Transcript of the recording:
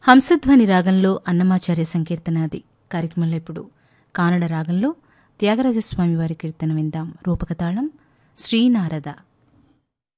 హంసధ్వని రాగంలో అన్నమాచార్య సంకీర్తనాది కార్యక్రమంలో ఇప్పుడు కానడ రాగంలో త్యాగరాజస్వామి వారి కీర్తన విందాం. రూపకతాళం శ్రీనారద.